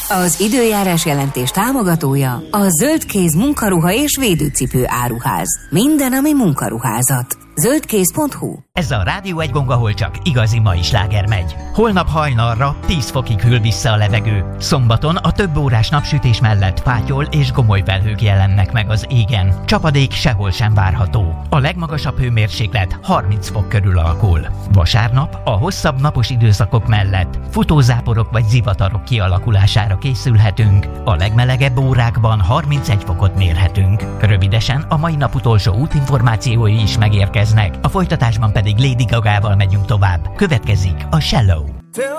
Az időjárás jelentés támogatója a Zöldkéz munkaruha és védőcipő áruház. Minden, ami munkaruházat. Zöldkéz.hu. Ez a Rádió 1 gong, ahol csak igazi mai sláger megy. Holnap hajnalra 10 fokig hűl vissza a levegő. Szombaton a több órás napsütés mellett fátyol és gomoly felhők jelennek meg az égen. Csapadék sehol sem várható. A legmagasabb hőmérséklet 30 fok körül alakul. Vasárnap a hosszabb napos időszakok mellett futózáporok vagy zivatarok kialakulására készülhetünk. A legmelegebb órákban 31 fokot mérhetünk. Rövidesen a mai nap utolsó útinformációi is megérkeznek. A folytatásban pedig Lady Gagával megyünk tovább. Következik a Shallow.